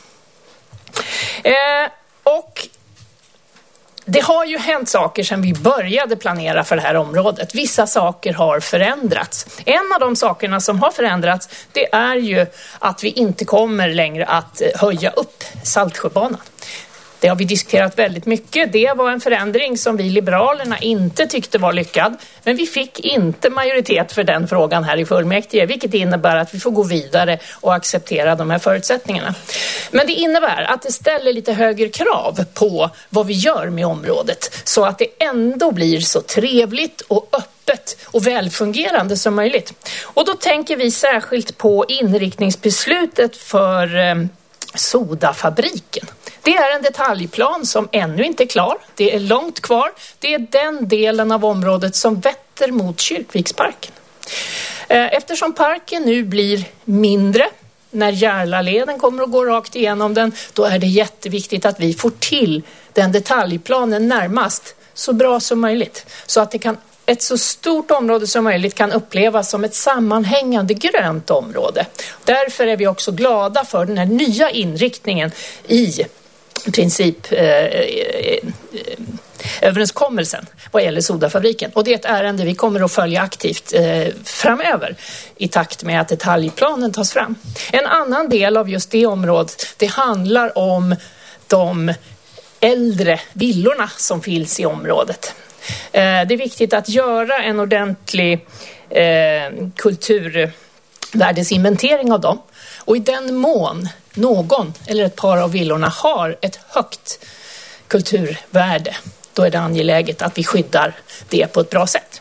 Eh, och det har ju hänt saker sedan vi började planera för det här området. Vissa saker har förändrats. En av de sakerna som har förändrats, det är ju att vi inte kommer längre att höja upp Saltsjöbanan. Det har vi diskuterat väldigt mycket. Det var en förändring som vi Liberalerna inte tyckte var lyckad. Men vi fick inte majoritet för den frågan här i fullmäktige, vilket innebär att vi får gå vidare och acceptera de här förutsättningarna. Men det innebär att det ställer lite högre krav på vad vi gör med området, så att det ändå blir så trevligt och öppet och välfungerande som möjligt. Och då tänker vi särskilt på inriktningsbeslutet för eh, sodafabriken. Det är en detaljplan som ännu inte är klar. Det är långt kvar. Det är den delen av området som vetter mot Kyrkviksparken. Eftersom parken nu blir mindre, när Järlaleden kommer att gå rakt igenom den, då är det jätteviktigt att vi får till den detaljplanen närmast så bra som möjligt. Så att det kan, ett så stort område som möjligt kan upplevas som ett sammanhängande grönt område. Därför är vi också glada för den här nya inriktningen i princip eh, eh, överenskommelsen vad gäller sodafabriken. Och det är ett ärende vi kommer att följa aktivt eh, framöver i takt med att detaljplanen tas fram. En annan del av just det området, det handlar om de äldre villorna som finns i området. Eh, det är viktigt att göra en ordentlig eh, kulturvärdesinventering av dem. Och i den mån någon eller ett par av villorna har ett högt kulturvärde, då är det angeläget att vi skyddar det på ett bra sätt.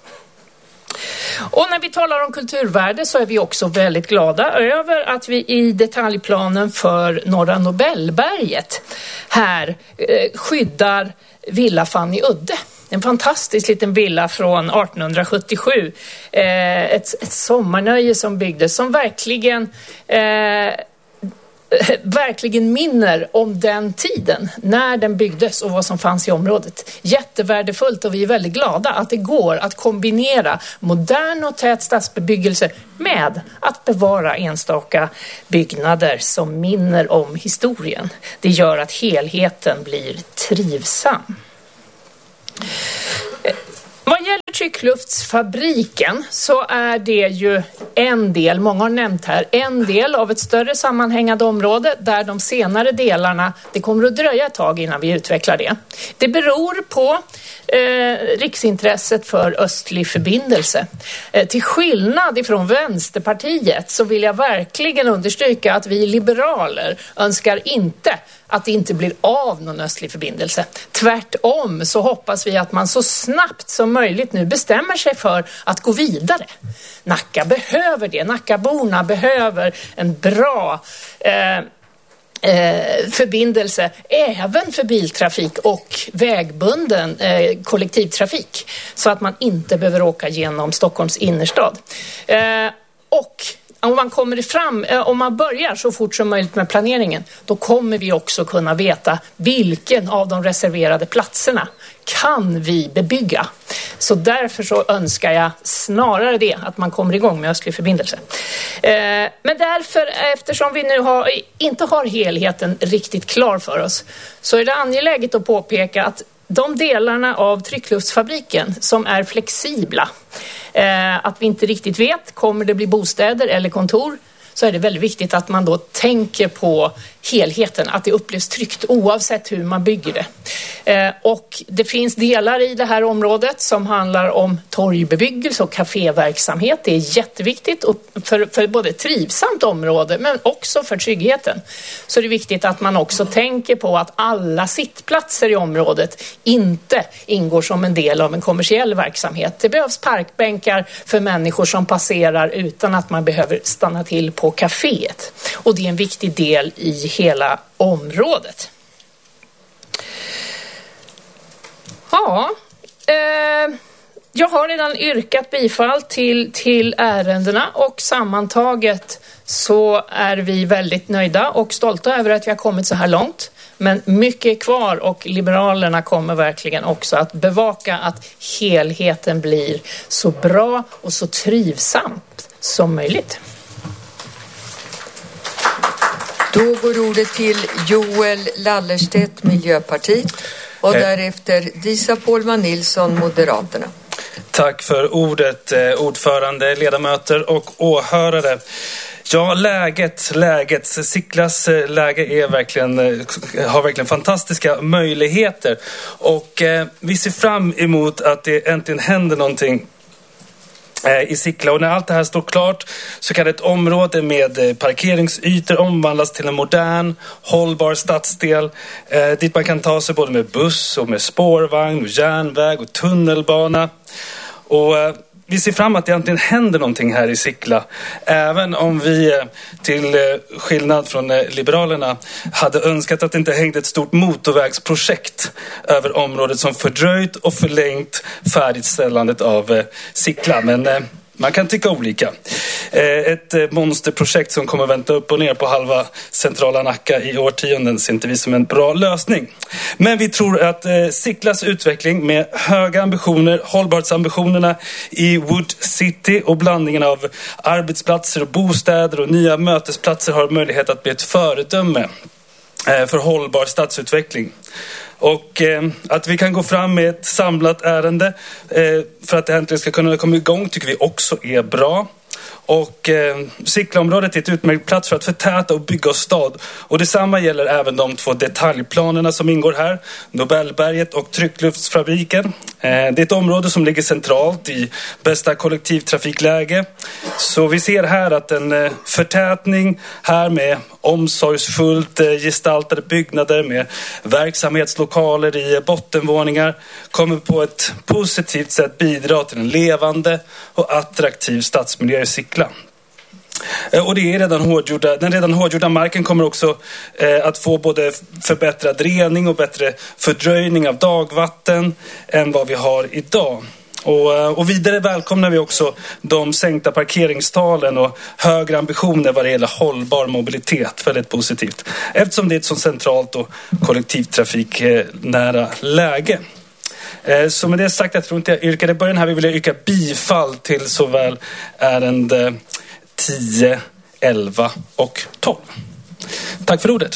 Och när vi talar om kulturvärde så är vi också väldigt glada över att vi i detaljplanen för Norra Nobelberget här eh, skyddar Villa Fanny Udde. En fantastisk liten villa från artonhundrasjuttiosju. Eh, ett, ett sommarnöje som byggdes som verkligen eh, verkligen minner om den tiden när den byggdes och vad som fanns i området. Jättevärdefullt, och vi är väldigt glada att det går att kombinera modern och tät stadsbebyggelse med att bevara enstaka byggnader som minner om historien. Det gör att helheten blir trivsam. Vad gäller tryckluftsfabriken så är det ju en del, många har nämnt här, en del av ett större sammanhängande område där de senare delarna, det kommer att dröja ett tag innan vi utvecklar det. Det beror på eh, riksintresset för östlig förbindelse. Eh, till skillnad ifrån Vänsterpartiet så vill jag verkligen understryka att vi liberaler önskar inte att det inte blir av någon östlig förbindelse. Tvärtom så hoppas vi att man så snabbt som möjligt nu bestämmer sig för att gå vidare. Nacka behöver det. Nackaborna behöver en bra eh, eh, förbindelse även för biltrafik och vägbunden eh, kollektivtrafik. Så att man inte behöver åka genom Stockholms innerstad. Eh, och om man kommer fram, om man börjar så fort som möjligt med planeringen, då kommer vi också kunna veta vilken av de reserverade platserna kan vi bebygga. Så därför så önskar jag snarare det, att man kommer igång med östlig förbindelse. Men därför, eftersom vi nu har, inte har helheten riktigt klar för oss, så är det angeläget att påpeka att de delarna av tryckluftsfabriken som är flexibla, eh, att vi inte riktigt vet, kommer det bli bostäder eller kontor, så är det väldigt viktigt att man då tänker på helheten, att det upplevs tryggt oavsett hur man bygger det. Eh, och det finns delar i det här området som handlar om torgbebyggelse och kaféverksamhet. Det är jätteviktigt och för, för både ett trivsamt område men också för tryggheten. Så det är viktigt att man också tänker på att alla sittplatser i området inte ingår som en del av en kommersiell verksamhet. Det behövs parkbänkar för människor som passerar utan att man behöver stanna till på kaféet. Och det är en viktig del i hela området. Ja, eh, jag har redan yrkat bifall till, till ärendena och sammantaget så är vi väldigt nöjda och stolta över att vi har kommit så här långt. Men mycket är kvar och Liberalerna kommer verkligen också att bevaka att helheten blir så bra och så trivsamt som möjligt. Då går ordet till Joel Lallerstedt, Miljöpartiet, och därefter Disa Pålman Nilsson, Moderaterna. Tack för ordet, ordförande, ledamöter och åhörare. Ja, läget, läget. Sicklas läge är verkligen, har verkligen fantastiska möjligheter. Och eh, vi ser fram emot att det äntligen händer någonting i Sickla, och när allt det här står klart så kan ett område med parkeringsytor omvandlas till en modern, hållbar stadsdel eh, dit man kan ta sig både med buss och med spårvagn och järnväg och tunnelbana. Och eh, vi ser fram att det egentligen händer någonting här i Sickla, även om vi eh, till eh, skillnad från eh, Liberalerna hade önskat att det inte hängde ett stort motorvägsprojekt över området som fördröjt och förlängt färdigställandet av eh, Sickla. Men eh, man kan tycka olika. Eh, ett eh, monsterprojekt som kommer vänta upp och ner på halva centrala Nacka i årtionden ser inte vi som en bra lösning. Men vi tror att eh, Sicklas utveckling med höga ambitioner, hållbarhetsambitionerna i Wood City och blandningen av arbetsplatser och bostäder och nya mötesplatser har möjlighet att bli ett föredöme eh, för hållbar stadsutveckling. Och eh, att vi kan gå fram med ett samlat ärende eh, för att det äntligen ska kunna komma igång tycker vi också är bra. Och eh, Sickla-området är ett utmärkt plats för att förtäta och bygga stad. Och detsamma gäller även de två detaljplanerna som ingår här, Nobelberget och Tryckluftsfabriken. Eh, det är ett område som ligger centralt i bästa kollektivtrafikläge. Så vi ser här att en eh, förtätning här med omsorgsfullt eh, gestaltade byggnader med verksamhetslokaler i bottenvåningar kommer på ett positivt sätt bidra till en levande och attraktiv stadsmiljö i Sickla. Och det är redan hårdgjorda, den redan hårdgjorda marken kommer också eh, att få både förbättrad rening och bättre fördröjning av dagvatten än vad vi har idag. Och, och vidare välkomnar vi också de sänkta parkeringstalen och högre ambitioner vad det gäller hållbar mobilitet. Väldigt positivt. Eftersom det är ett så centralt och kollektivtrafiknära läge. Så med det sagt, jag tror inte jag yrkade början här. Vi vill yrka bifall till såväl ärende tio, elva och tolv. Tack för ordet.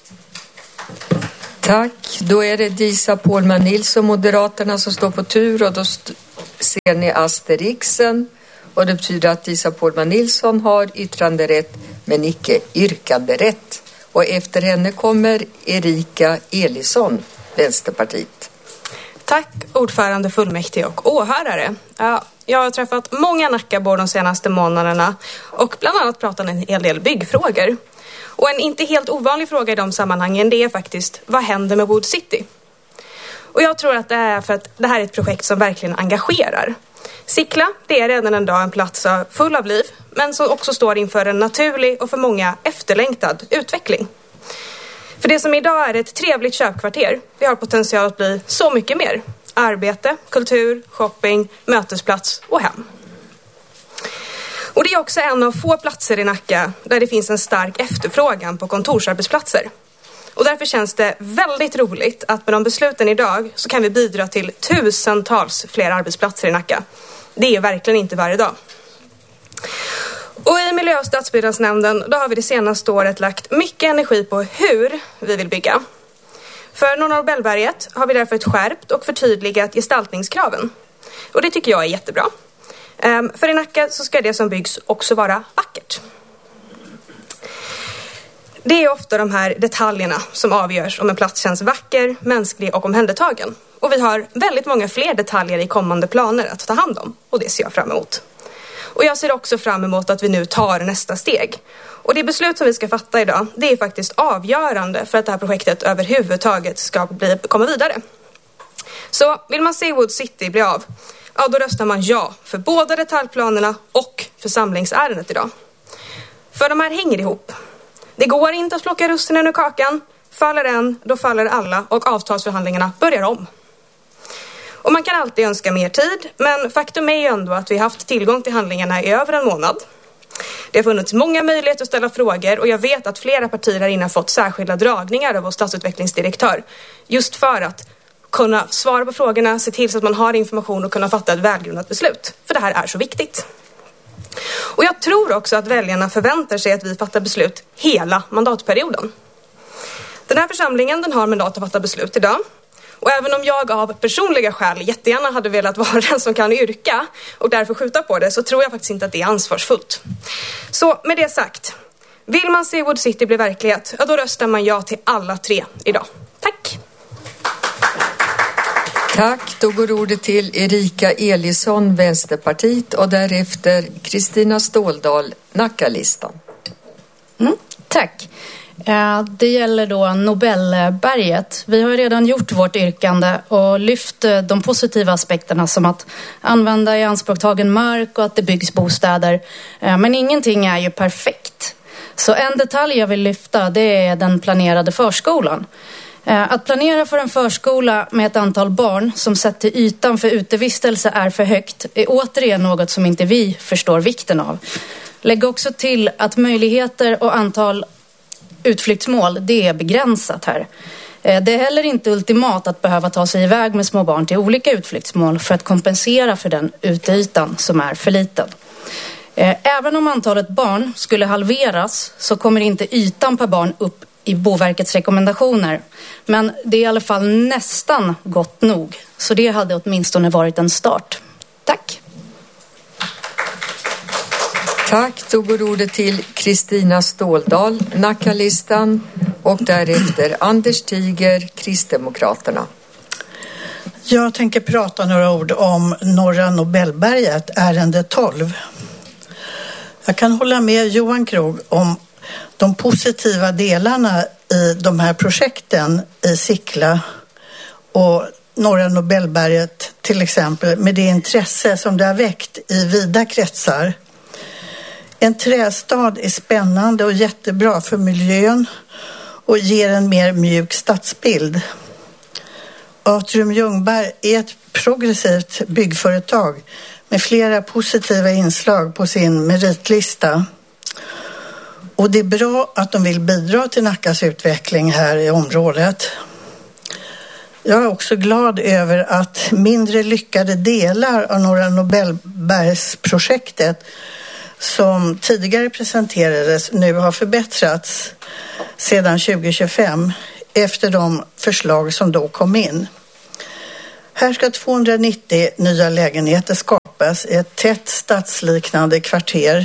Tack. Då är det Disa Pålman Nilsson, Moderaterna, som står på tur, och då st- ser ni asterixen, och det betyder att Disa Pålman Nilsson har yttranderätt men icke yrkanderätt. Och efter henne kommer Erika Elisson, Vänsterpartiet. Tack ordförande, fullmäktige och åhörare. Ja, jag har träffat många Nackabor de senaste månaderna och bland annat pratat en hel del byggfrågor. Och en inte helt ovanlig fråga i de sammanhangen, det är faktiskt: vad händer med Wood City? Och jag tror att det är för att det här är ett projekt som verkligen engagerar. Sickla, det är redan en dag en plats full av liv, men som också står inför en naturlig och för många efterlängtad utveckling. För det som idag är ett trevligt köpkvarter, det har potential att bli så mycket mer. Arbete, kultur, shopping, mötesplats och hem. Och det är också en av få platser i Nacka där det finns en stark efterfrågan på kontorsarbetsplatser. Och därför känns det väldigt roligt att med de besluten idag så kan vi bidra till tusentals fler arbetsplatser i Nacka. Det är verkligen inte varje dag. Och i miljö- och stadsbyggnadsnämnden då har vi det senaste året lagt mycket energi på hur vi vill bygga. För Norra Nobelberget har vi därför ett skärpt och förtydligat gestaltningskraven. Och det tycker jag är jättebra. Um, för i Nacka så ska det som byggs också vara vackert. Det är ofta de här detaljerna som avgörs om en plats känns vacker, mänsklig och omhändertagen. Och vi har väldigt många fler detaljer i kommande planer att ta hand om. Och det ser jag fram emot. Och jag ser också fram emot att vi nu tar nästa steg. Och det beslut som vi ska fatta idag, det är faktiskt avgörande för att det här projektet överhuvudtaget ska bli, komma vidare. Så vill man se Wood City bli av, ja då röstar man ja för båda detaljplanerna och för samlingsärendet idag. För de här hänger ihop. Det går inte att plocka russinen ur kakan. Faller en, då faller alla och avtalsförhandlingarna börjar om. Och man kan alltid önska mer tid, men faktum är ju ändå att vi har haft tillgång till handlingarna i över en månad. Det har funnits många möjligheter att ställa frågor och jag vet att flera partier har innan fått särskilda dragningar av vår stadsutvecklingsdirektör. Just för att kunna svara på frågorna, se till så att man har information och kunna fatta ett välgrundat beslut. För det här är så viktigt. Och jag tror också att väljarna förväntar sig att vi fattar beslut hela mandatperioden. Den här församlingen den har mandat att fatta beslut idag. Och även om jag av personliga skäl jättegärna hade velat vara den som kan yrka och därför skjuta på det, så tror jag faktiskt inte att det är ansvarsfullt. Så med det sagt, vill man se Wood City bli verklighet, ja då röstar man ja till alla tre idag. Tack! Tack, då går ordet till Erika Elisson, Vänsterpartiet, och därefter Kristina Ståldal, Nackalistan. Mm, tack. Det gäller då Nobelberget. Vi har redan gjort vårt yrkande och lyft de positiva aspekterna som att använda i anspråktagen mark och att det byggs bostäder. Men ingenting är ju perfekt. Så en detalj jag vill lyfta, det är den planerade förskolan. Att planera för en förskola med ett antal barn som sett till ytan för utevistelse är för högt är återigen något som inte vi förstår vikten av. Lägg också till att möjligheter och antal utflyktsmål, det är begränsat här. Det är heller inte ultimat att behöva ta sig iväg med små barn till olika utflyktsmål för att kompensera för den uteytan som är för liten. Även om antalet barn skulle halveras så kommer inte ytan per barn upp i Boverkets rekommendationer. Men det är i alla fall nästan gott nog. Så det hade åtminstone varit en start. Tack! Tack, då går ordet till Kristina Ståldal, Nackalistan, och därefter Anders Tiger, Kristdemokraterna. Jag tänker prata några ord om Norra Nobelberget, ärende tolv. Jag kan hålla med Johan Krog om de positiva delarna i de här projekten i Sickla och Norra Nobelberget till exempel, med det intresse som det har väckt i vida kretsar. En trästad är spännande och jättebra för miljön och ger en mer mjuk stadsbild. Atrium Ljungberg är ett progressivt byggföretag med flera positiva inslag på sin meritlista. Och det är bra att de vill bidra till Nackas utveckling här i området. Jag är också glad över att mindre lyckade delar av Norra Nobelbergsprojektet som tidigare presenterades nu har förbättrats sedan tjugo tjugofem efter de förslag som då kom in. Här ska tvåhundranittio nya lägenheter skapas i ett tätt stadsliknande kvarter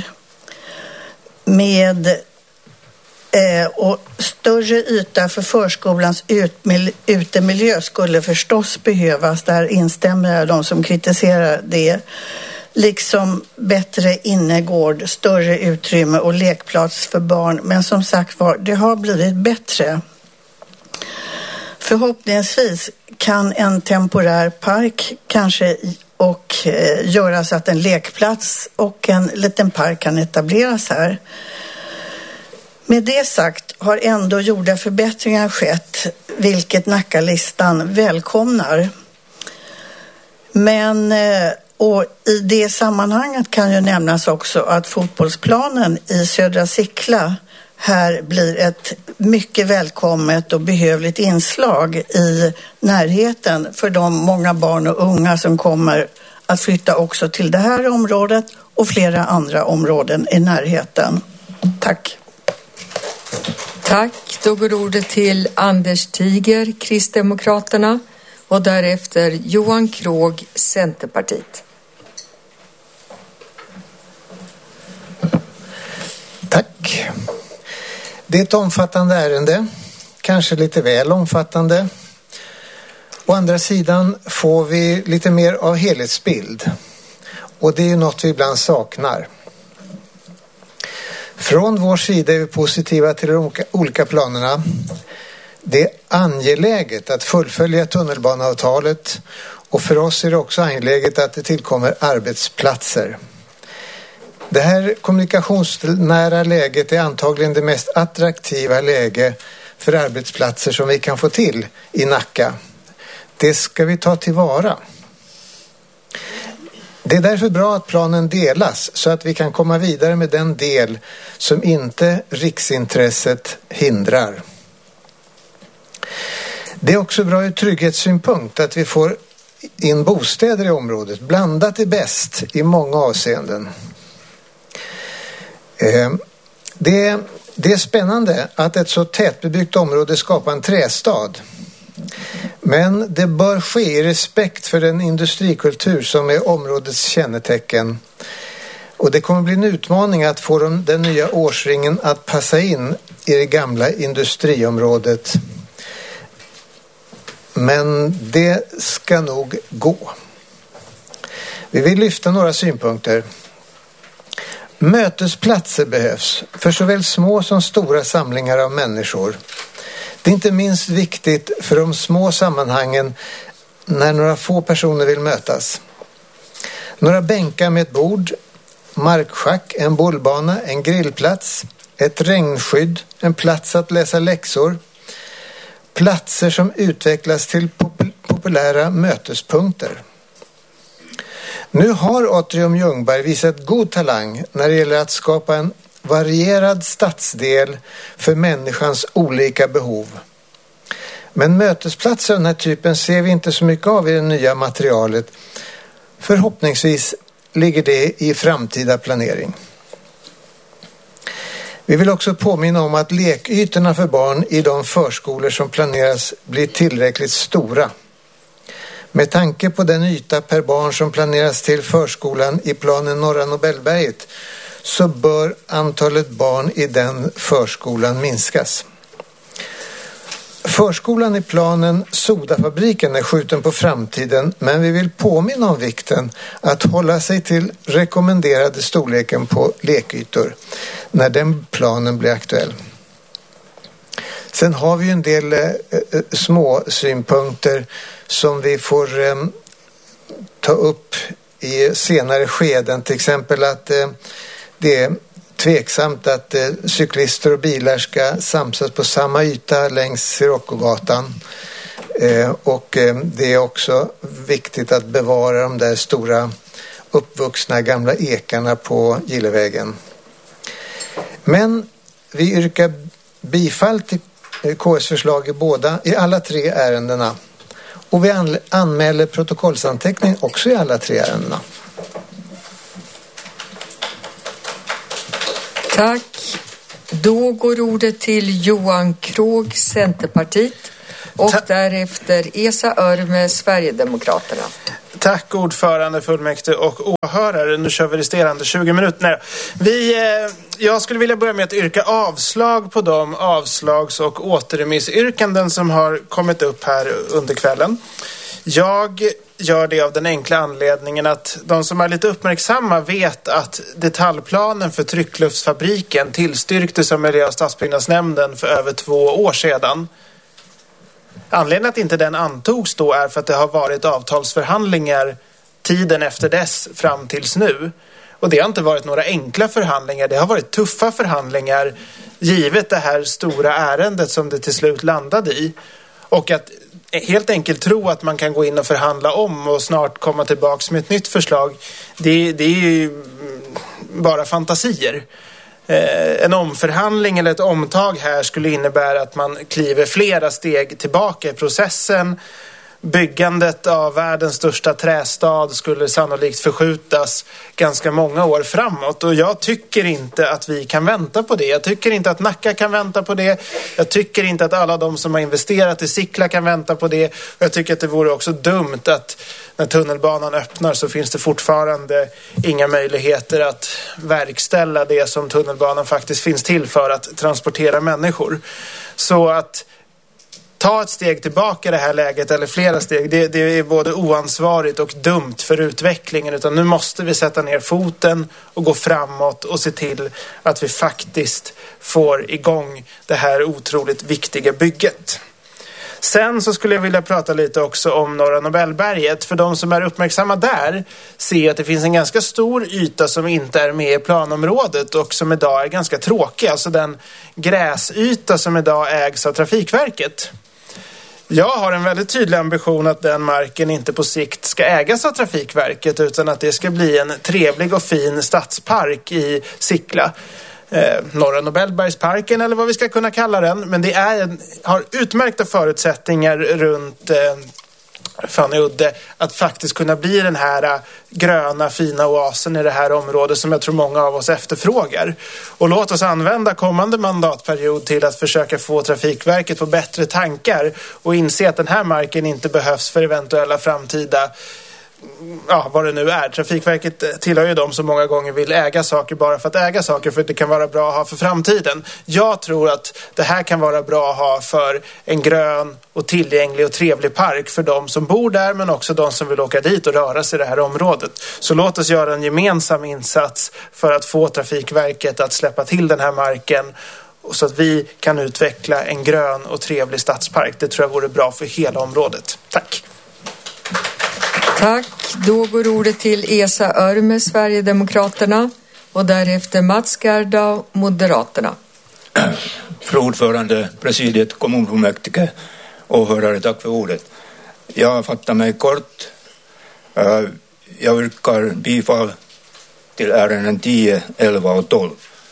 med eh, och större yta för förskolans utmil- utemiljö skulle förstås behövas. Där instämmer jag de som kritiserar det. Liksom bättre innergård, större utrymme och lekplats för barn. Men som sagt var, det har blivit bättre. Förhoppningsvis kan en temporär park kanske och eh, göra så att en lekplats och en liten park kan etableras här. Med det sagt har ändå gjorda förbättringar skett, vilket Nackalistan välkomnar. Men eh, och i det sammanhanget kan ju nämnas också att fotbollsplanen i Södra Sickla här blir ett mycket välkommet och behövligt inslag i närheten för de många barn och unga som kommer att flytta också till det här området och flera andra områden i närheten. Tack. Tack. Då går ordet till Anders Tiger, Kristdemokraterna, och därefter Johan Krog, Centerpartiet. Tack. Det är ett omfattande ärende, kanske lite väl omfattande. Å andra sidan får vi lite mer av helhetsbild, och det är ju något vi ibland saknar. Från vår sida är vi positiva till de olika planerna. Det är angeläget att fullfölja tunnelbaneavtalet, och för oss är det också angeläget att det tillkommer arbetsplatser. Det här kommunikationsnära läget är antagligen det mest attraktiva läge för arbetsplatser som vi kan få till i Nacka. Det ska vi ta tillvara. Det är därför bra att planen delas så att vi kan komma vidare med den del som inte riksintresset hindrar. Det är också bra ur trygghetssynpunkt att vi får in bostäder i området. Blandat är bäst i många avseenden. Det är, det är spännande att ett så tätbebyggt område skapar en trästad. Men det bör ske i respekt för den industrikultur som är områdets kännetecken. Och det kommer bli en utmaning att få den, den nya årsringen att passa in i det gamla industriområdet. Men det ska nog gå. Vi vill lyfta några synpunkter. Mötesplatser behövs för såväl små som stora samlingar av människor. Det är inte minst viktigt för de små sammanhangen när några få personer vill mötas. Några bänkar med ett bord, markschack, en bollbana, en grillplats, ett regnskydd, en plats att läsa läxor. Platser som utvecklas till pop- populära mötespunkter. Nu har Atrium Ljungberg visat god talang när det gäller att skapa en varierad stadsdel för människans olika behov. Men mötesplatser av den här typen ser vi inte så mycket av i det nya materialet. Förhoppningsvis ligger det i framtida planering. Vi vill också påminna om att lekytorna för barn i de förskolor som planeras blir tillräckligt stora. Med tanke på den yta per barn som planeras till förskolan i planen Norra Nobelberget så bör antalet barn i den förskolan minskas. Förskolan i planen Sodafabriken är skjuten på framtiden, men vi vill påminna om vikten att hålla sig till rekommenderade storleken på lekytor när den planen blir aktuell. Sen har vi ju en del eh, små synpunkter som vi får eh, ta upp i senare skeden. Till exempel att eh, det är tveksamt att eh, cyklister och bilar ska samsas på samma yta längs Siroccogatan. Eh, och eh, det är också viktigt att bevara de där stora uppvuxna gamla ekarna på Gillevägen. Men vi yrkar bifall till K S förslag i båda, i alla tre ärendena. Och vi an- anmäler protokollsanteckning också i alla tre ärendena. Tack. Då går ordet till Johan Krog, Centerpartiet, och Ta- därefter Esa Örme, Sverigedemokraterna. Tack ordförande, fullmäktige och åhörare. Nu kör vi resterande tjugo minuter. Nej, vi, eh, jag skulle vilja börja med att yrka avslag på de avslags- och återremissyrkanden som har kommit upp här under kvällen. Jag gör det av den enkla anledningen att de som är lite uppmärksamma vet att detaljplanen för tryckluftsfabriken tillstyrktes av Miljö- och stadsbyggnadsnämnden för över två år sedan. Anledningen att inte den antogs då är för att det har varit avtalsförhandlingar tiden efter dess fram tills nu. Och det har inte varit några enkla förhandlingar, det har varit tuffa förhandlingar givet det här stora ärendet som det till slut landade i. Och att helt enkelt tro att man kan gå in och förhandla om och snart komma tillbaka med ett nytt förslag, det, det är ju bara fantasier. Eh, en omförhandling eller ett omtag här skulle innebära att man kliver flera steg tillbaka i processen. Byggandet av världens största trästad skulle sannolikt förskjutas ganska många år framåt, och jag tycker inte att vi kan vänta på det. Jag tycker inte att Nacka kan vänta på det. Jag tycker inte att alla de som har investerat i Sickla kan vänta på det. Och jag tycker att det vore också dumt att när tunnelbanan öppnar så finns det fortfarande inga möjligheter att verkställa det som tunnelbanan faktiskt finns till för, att transportera människor. Så att ta ett steg tillbaka i det här läget, eller flera steg, det, det är både oansvarigt och dumt för utvecklingen. Utan nu måste vi sätta ner foten och gå framåt och se till att vi faktiskt får igång det här otroligt viktiga bygget. Sen så skulle jag vilja prata lite också om Norra Nobelberget. För de som är uppmärksamma där ser att det finns en ganska stor yta som inte är med i planområdet och som idag är ganska tråkig. Alltså den gräsyta som idag ägs av Trafikverket. Jag har en väldigt tydlig ambition att den marken inte på sikt ska ägas av Trafikverket, utan att det ska bli en trevlig och fin stadspark i Sickla. Eh, Norra Nobelbergsparken eller vad vi ska kunna kalla den. Men det är en, har utmärkta förutsättningar runt eh, Fannyudde att faktiskt kunna bli den här äh, gröna fina oasen i det här området som jag tror många av oss efterfrågar. Och låt oss använda kommande mandatperiod till att försöka få Trafikverket på bättre tankar och inse att den här marken inte behövs för eventuella framtida, ja, vad det nu är. Trafikverket tillhör ju de som många gånger vill äga saker bara för att äga saker, för att det kan vara bra att ha för framtiden. Jag tror att det här kan vara bra att ha för en grön och tillgänglig och trevlig park för de som bor där, men också de som vill åka dit och röra sig i det här området. Så låt oss göra en gemensam insats för att få Trafikverket att släppa till den här marken, så att vi kan utveckla en grön och trevlig stadspark. Det tror jag vore bra för hela området. Tack! Tack. Då går ordet till Esa Örme, Sverigedemokraterna, och därefter Mats Gerdau, Moderaterna. Fru ordförande, presidiet, kommunfullmäktige, åhörare, tack för ordet. Jag fattar mig kort. Jag yrkar bifall till ärenden tio, elva och tolv.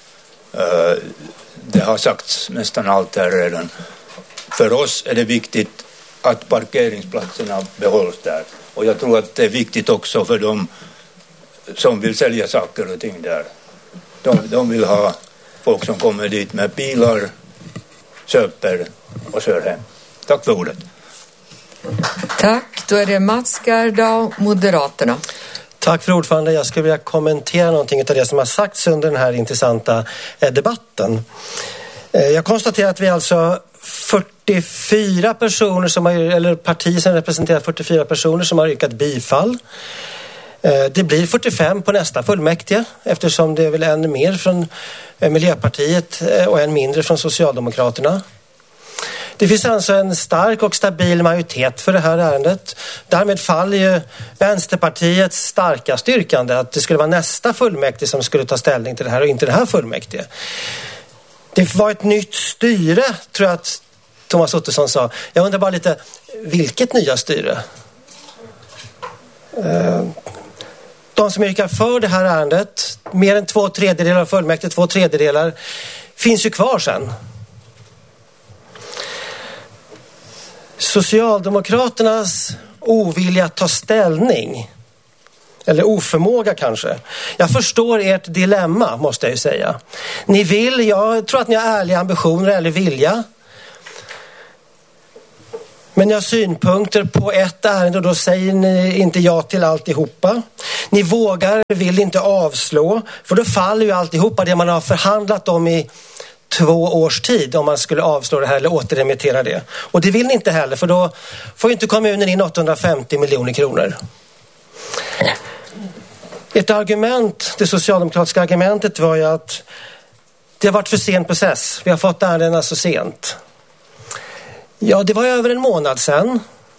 Det har sagts nästan allt här redan. För oss är det viktigt att parkeringsplatserna behålls där. Och jag tror att det är viktigt också för dem som vill sälja saker och ting där. De, de vill ha folk som kommer dit med bilar, köper och kör hem. Tack för ordet. Tack. Då är det Mats Gerdau, Moderaterna. Tack för ordförande. Jag skulle vilja kommentera någonting av det som har sagts under den här intressanta debatten. Jag konstaterar att vi alltså fyrtiofyra personer som har, eller parti som representerar fyrtiofyra personer som har yrkat bifall. Det blir fyrtiofem på nästa fullmäktige, eftersom det är väl en mer från Miljöpartiet och en mindre från Socialdemokraterna. Det finns alltså en stark och stabil majoritet för det här ärendet. Därmed faller ju Vänsterpartiets starka styrkande att det skulle vara nästa fullmäktige som skulle ta ställning till det här och inte det här fullmäktige. Det var ett nytt styre, tror jag att Thomas Ottosson sa. Jag undrar bara lite, vilket nya styre? De som yrkar för det här ärendet, mer än två tredjedelar av fullmäktige, två tredjedelar, finns ju kvar sen. Socialdemokraternas ovilja att ta ställning, eller oförmåga kanske. Jag förstår ert dilemma, måste jag ju säga. Ni vill, jag tror att ni har ärliga ambitioner eller vilja. Men ni har synpunkter på ett ärende och då säger ni inte ja till alltihopa. Ni vågar, vill inte avslå, för då faller ju alltihopa det man har förhandlat om i två års tid om man skulle avslå det här eller återremittera det. Och det vill ni inte heller, för då får ju inte kommunen in åttahundrafemtio miljoner kronor. Ett argument, det socialdemokratiska argumentet var ju att det har varit för sen process. Vi har fått ärendena så sent. Ja, det var över en månad sedan.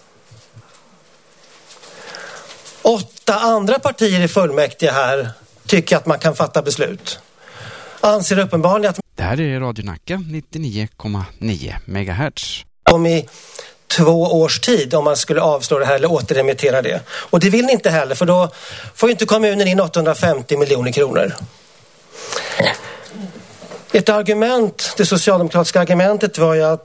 Åtta andra partier i fullmäktige här tycker att man kan fatta beslut. Anser uppenbarligen att... Det här är Radio Nacka nittionio komma nio megahertz. Om i två års tid om man skulle avslå det här eller återremittera det. Och det vill ni inte heller, för då får ju inte kommunen in åttahundrafemtio miljoner kronor. Ett argument, det socialdemokratiska argumentet var ju att